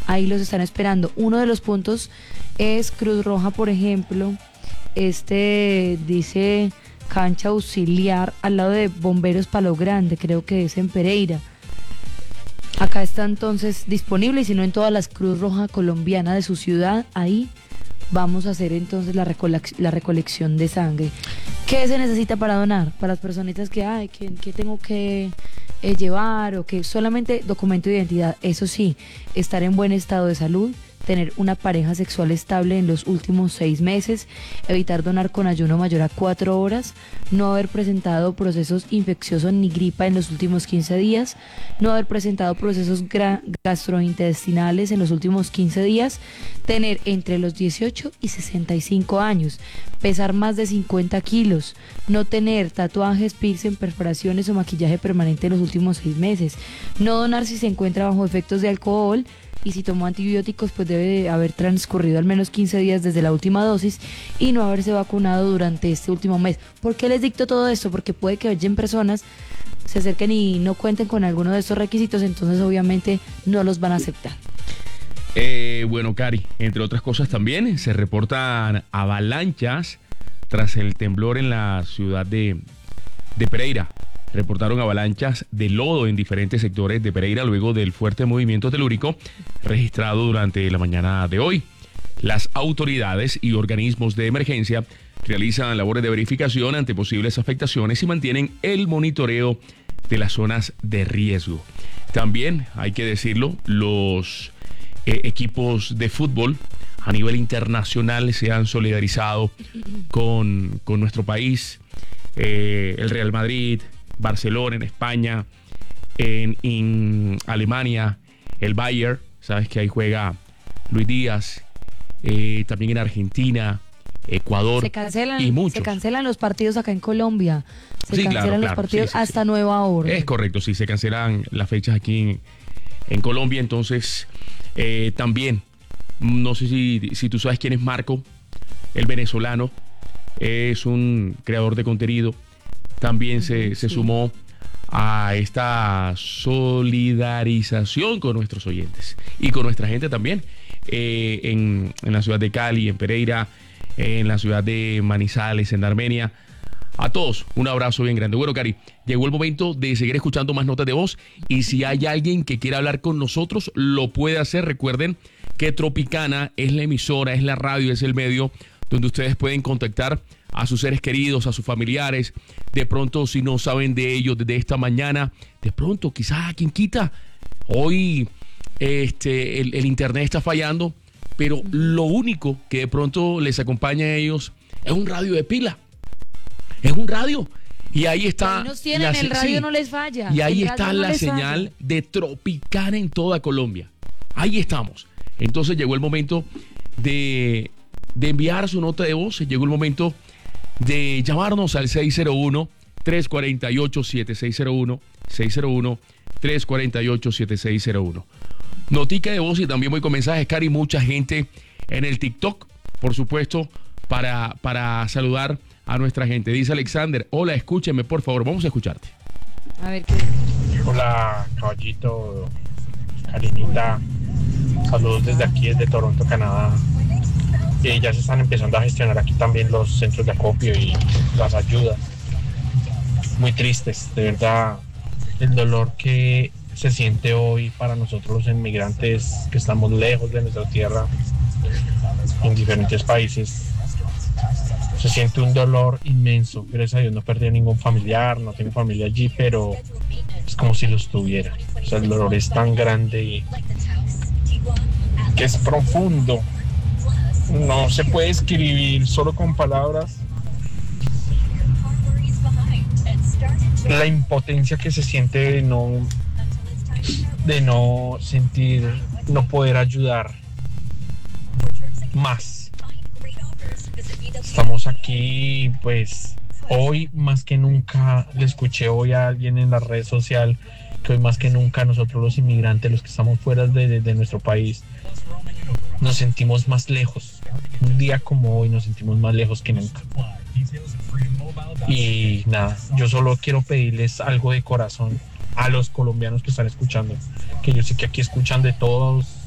ahí los están esperando. Uno de los puntos es Cruz Roja, por ejemplo, dice cancha auxiliar al lado de Bomberos Palo Grande, creo que es en Pereira. Acá está entonces disponible, y si no en todas las Cruz Roja colombiana de su ciudad, ahí vamos a hacer entonces la recolección de sangre. ¿Qué se necesita para donar? Para las personitas que tengo que llevar, o que solamente documento de identidad. Eso sí, estar en buen estado de salud, tener una pareja sexual estable en los últimos 6 meses, evitar donar con ayuno mayor a 4 horas, no haber presentado procesos infecciosos ni gripa en los últimos 15 días, no haber presentado procesos gastrointestinales en los últimos 15 días, tener entre los 18 y 65 años, pesar más de 50 kilos, no tener tatuajes, piercing, perforaciones o maquillaje permanente en los últimos 6 meses, no donar si se encuentra bajo efectos de alcohol, y si tomó antibióticos, pues debe de haber transcurrido al menos 15 días desde la última dosis, y no haberse vacunado durante este último mes. ¿Por qué les dicto todo esto? Porque puede que vayan personas, se acerquen y no cuenten con alguno de estos requisitos, entonces obviamente no los van a aceptar. Bueno, Cari, entre otras cosas también se reportan avalanchas tras el temblor en la ciudad de Pereira. Reportaron avalanchas de lodo en diferentes sectores de Pereira luego del fuerte movimiento telúrico registrado durante la mañana de hoy. Las autoridades y organismos de emergencia realizan labores de verificación ante posibles afectaciones y mantienen el monitoreo de las zonas de riesgo. También, hay que decirlo, los equipos de fútbol a nivel internacional se han solidarizado con nuestro país. El Real Madrid, Barcelona en España, en Alemania, el Bayern, sabes que ahí juega Luis Díaz, también en Argentina, Ecuador y muchos. Se cancelan los partidos acá en Colombia, Sí, claro, los partidos hasta nueva orden. Es correcto, sí, se cancelan las fechas aquí en Colombia. Entonces, también, no sé si tú sabes quién es Marco, el venezolano, es un creador de contenido. También se sumó a esta solidarización con nuestros oyentes y con nuestra gente también, en la ciudad de Cali, en Pereira, en la ciudad de Manizales, en Armenia. A todos, un abrazo bien grande. Bueno, Cari, llegó el momento de seguir escuchando más notas de voz, y si hay alguien que quiera hablar con nosotros, lo puede hacer. Recuerden que Tropicana es la emisora, es la radio, es el medio donde ustedes pueden contactar a sus seres queridos, a sus familiares. De pronto, si no saben de ellos desde esta mañana, de pronto, quizás, ¿quién quita? Hoy el internet está fallando, pero lo único que de pronto les acompaña a ellos es un radio de pila. Es un radio. Y ahí está. El radio no les falla. Y ahí está la señal de Tropicana en toda Colombia. Ahí estamos. Entonces llegó el momento de enviar su nota de voz. Llegó el momento de llamarnos al 601-348-7601, 601-348-7601. Notica de voz, y también voy con mensajes, Cari, mucha gente en el TikTok, por supuesto, para saludar a nuestra gente. Dice Alexander: hola, escúcheme, por favor, vamos a escucharte. A ver qué. Hola, caballito, Karinita, saludos desde aquí, desde Toronto, Canadá. Ya se están empezando a gestionar aquí también los centros de acopio y las ayudas. Muy tristes, de verdad, el dolor que se siente hoy para nosotros los inmigrantes que estamos lejos de nuestra tierra, en diferentes países. Se siente un dolor inmenso. Gracias a Dios no perdí a ningún familiar, no tengo familia allí, pero es como si los tuviera. O sea, el dolor es tan grande y que es profundo. No se puede escribir solo con palabras la impotencia que se siente de no sentir, no poder ayudar más. Estamos aquí, pues hoy más que nunca, le escuché hoy a alguien en la red social que hoy más que nunca nosotros los inmigrantes, los que estamos fuera de nuestro país, nos sentimos más lejos. Un día como hoy nos sentimos más lejos que nunca. Y nada, yo solo quiero pedirles algo de corazón a los colombianos que están escuchando, que yo sé que aquí escuchan de todos